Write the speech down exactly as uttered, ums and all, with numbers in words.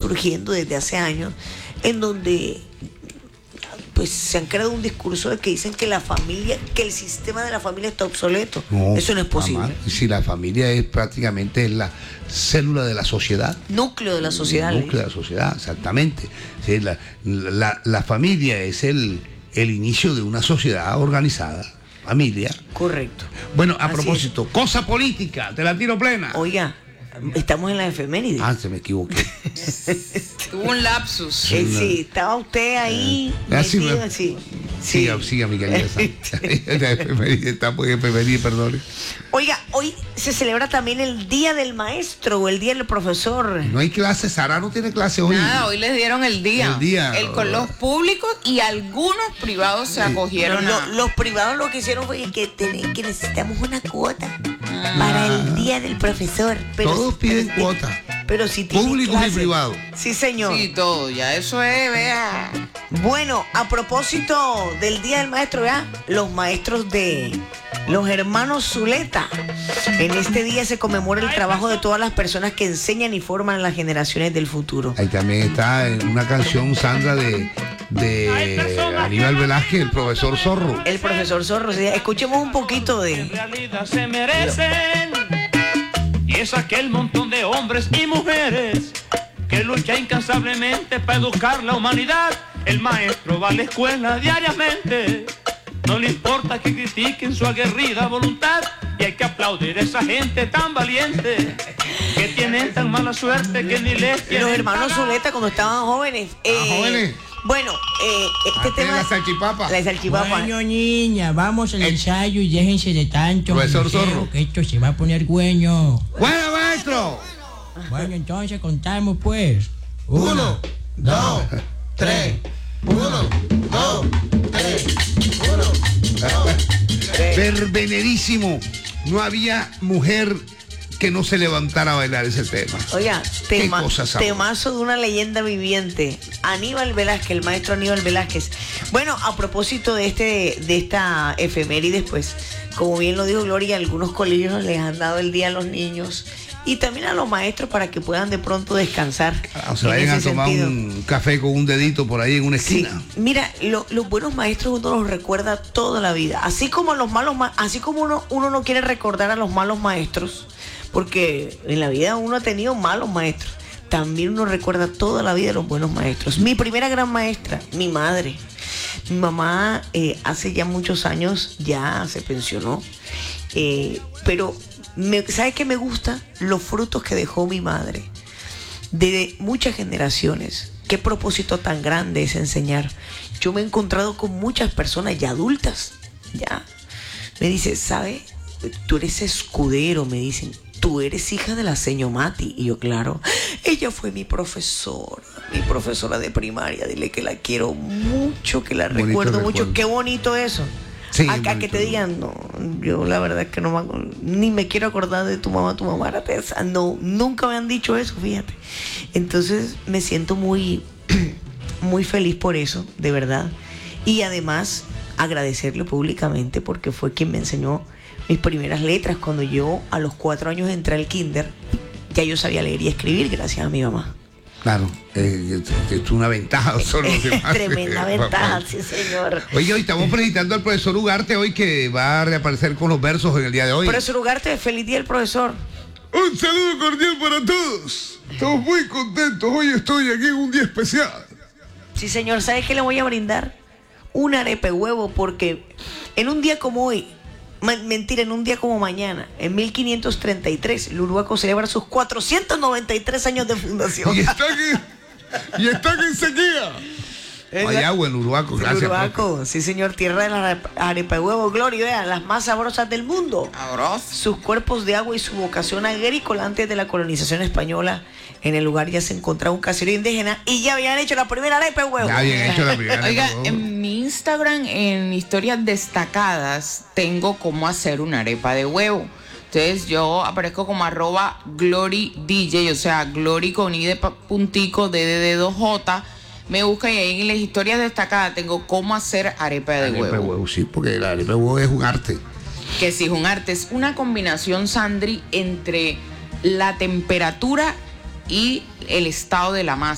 surgiendo desde hace años, en donde pues se han creado un discurso de que dicen que la familia, que el sistema de la familia está obsoleto. No, eso no es posible. Mamá, si la familia es prácticamente la célula de la sociedad. Núcleo de la sociedad. Núcleo de la sociedad, exactamente. Sí, la, la, la familia es el, el inicio de una sociedad organizada. Familia. Correcto. Bueno, a Así propósito, es. Cosa política, te la tiro plena. Oiga, estamos en la efeméride. Ah, se me equivoqué. Tuvo un lapsus. Eh, sí, estaba usted ahí. Eh, así metido, me... así. Sí, siga, siga, mi querida La efeméride, estamos en efeméride, perdón. Oiga, hoy se celebra también el Día del Maestro o el Día del Profesor. No hay clase, Sara no tiene clase hoy. Nada, hoy les dieron el día. El día. El, con los públicos y algunos privados se acogieron no, a... lo, Los privados lo que hicieron fue que, ten, que necesitamos una cuota ah. para el Día del Profesor. Pero todos si, piden pero, cuota. Pero si públicos y privados. Sí, señor. Sí, todo, ya eso es, vea. Bueno, a propósito del Día del Maestro, vea, los maestros de los hermanos Zuleta. En este día se conmemora el trabajo de todas las personas que enseñan y forman a las generaciones del futuro. Ahí también está una canción, Sandra, de, de Aníbal Velázquez, el profesor Zorro. El profesor Zorro. Escuchemos un poquito de... En realidad se merecen. Y es aquel montón de hombres y mujeres que lucha incansablemente para educar la humanidad. El maestro va a la escuela diariamente. No le importa que critiquen su aguerrida voluntad. Y hay que aplaudir a esa gente tan valiente que tienen tan mala suerte que ni les quieren. Los hermanos Zuleta cuando estaban jóvenes. Eh, ¿Ah, jóvenes? Bueno, eh, este Aquí tema... La salchipapa. La salchipapa. Bueno, niña, vamos al ensayo y déjense de tanto. Profesor Zorro. Que esto se va a poner bueno. ¡Bueno, maestro! Bueno, entonces contamos pues. Uno, Uno dos, tres. Uno, dos, tres. Uno, dos, tres. Verbenedísimo. No había mujer que no se levantara a bailar ese tema. Oiga, tema, temazo de una leyenda viviente. Aníbal Velázquez, el maestro Aníbal Velázquez. Bueno, a propósito de este de esta efemérides, pues, como bien lo dijo Gloria, algunos colegios les han dado el día a los niños y también a los maestros para que puedan de pronto descansar. O sea, vayan a tomar sentido. un café con un dedito por ahí en una esquina. Sí. Mira, lo, los buenos maestros uno los recuerda toda la vida. Así como los malos, así como uno, uno no quiere recordar a los malos maestros, porque en la vida uno ha tenido malos maestros, también uno recuerda toda la vida a los buenos maestros. Mi primera gran maestra, mi madre. Mi mamá eh, hace ya muchos años ya se pensionó, eh, pero me, ¿sabes qué me gusta? Los frutos que dejó mi madre de muchas generaciones. Qué propósito tan grande es enseñar. Yo me he encontrado con muchas personas ya adultas, ya. Me dice, ¿sabe? Tú eres escudero, me dicen. Tú eres hija de la señora Mati. Y yo, claro, ella fue mi profesora, mi profesora de primaria. Dile que la quiero mucho, que la bonito recuerdo mucho. Recuerdo. Qué bonito eso. Sí, acá que te digan, no, yo la verdad es que no me, ni me quiero acordar de tu mamá, tu mamá era tesa. No, nunca me han dicho eso, fíjate. Entonces me siento muy, muy feliz por eso, de verdad. Y además agradecerle públicamente porque fue quien me enseñó mis primeras letras. Cuando yo a los cuatro años entré al kinder, ya yo sabía leer y escribir gracias a mi mamá. Claro, eh, es una ventaja. Son los demás. Tremenda ventaja, sí señor. Oye, hoy estamos felicitando al profesor Ugarte hoy que va a reaparecer con los versos en el día de hoy. Profesor Ugarte, feliz día al profesor. Un saludo cordial para todos. Estamos muy contentos, hoy estoy aquí en un día especial. Sí señor, ¿sabe qué le voy a brindar? Una arepa huevo porque en un día como hoy, mentira, en un día como mañana, en mil quinientos treinta y tres, el Uruguaco celebra sus cuatrocientos noventa y tres años de fundación. Y está aquí, y está aquí en sequía. Hay agua en Uruguaco, gracias. Uruguaco, sí señor, tierra de la arepa de huevo, Gloria, vean, las más sabrosas del mundo. Sabroso. Sus cuerpos de agua y su vocación agrícola antes de la colonización española. En el lugar ya se encontraba un caserío indígena y ya habían hecho la primera arepa de huevo. Ya habían hecho la primera. Oiga, en mi Instagram, en historias destacadas, tengo cómo hacer una arepa de huevo. Entonces yo aparezco como arroba Glory D J, o sea, Glory con I de puntico, D de dedo J. Me busca y ahí en las historias destacadas tengo cómo hacer arepa de arepa huevo. de huevo, sí, porque la arepa de huevo es un arte. Que sí, es un arte. Es una combinación, Sandri, entre la temperatura y el estado de la masa.